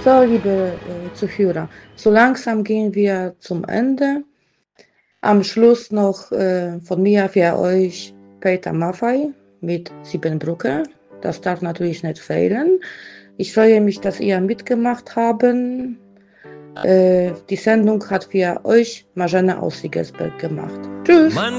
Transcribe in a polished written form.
So, liebe Zuhörer, so langsam gehen wir zum Ende. Am Schluss noch von mir für euch Peter Maffay mit Siebenbrücke. Das darf natürlich nicht fehlen. Ich freue mich, dass ihr mitgemacht habt. Die Sendung hat für euch Marzena aus Siegelsberg gemacht. Tschüss!